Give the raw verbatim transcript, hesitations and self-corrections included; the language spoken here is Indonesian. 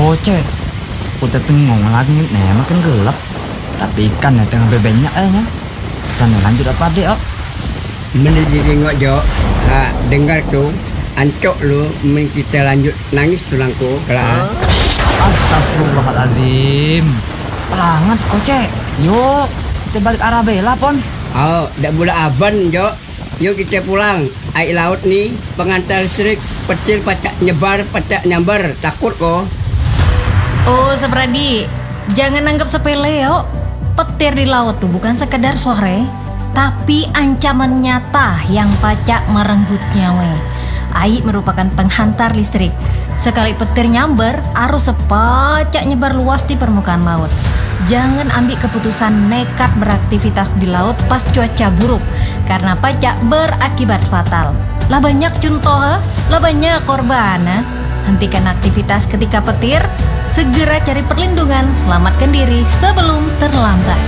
Kocek, udah tengong langit nih, makin gelap. Tapi ikan ya tengah bebanyak aja. Dan lanjut apa deh, oh? Menjadi ngok Jo, ha, dengar tuh, ancok lu, men kita lanjut nangis tulangku, kelak. Astagfirullahaladzim. Pelangat kocek. Yuk, kita balik arah bela pon. Oh, dak bula aban Jo. Yuk kita pulang. Air laut nih, pengantar listrik, petir pacak nyebar, pacak nyambar, takut kok. Oh, Sapradi, jangan anggap sepele yo. Petir di laut tuh bukan sekedar sore, tapi ancaman nyata yang pacak merenggut nyawa. Air merupakan penghantar listrik. Sekali petir nyamber, arus sepacak nyebar luas di permukaan laut. Jangan ambil keputusan nekat beraktivitas di laut pas cuaca buruk, karena pacak berakibat fatal. Lah banyak contoh, lah banyak korban. Ha? Hentikan aktivitas ketika petir, segera cari perlindungan, selamatkan diri sebelum terlambat.